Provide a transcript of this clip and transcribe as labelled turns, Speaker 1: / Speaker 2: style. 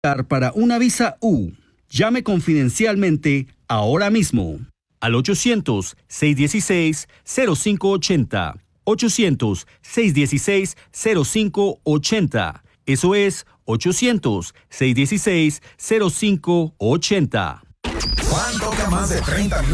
Speaker 1: Para una visa U. Llame confidencialmente ahora mismo al 800-616-0580. 800-616-0580. Eso es 800-616-0580.
Speaker 2: Juan toca más de 30 minutos.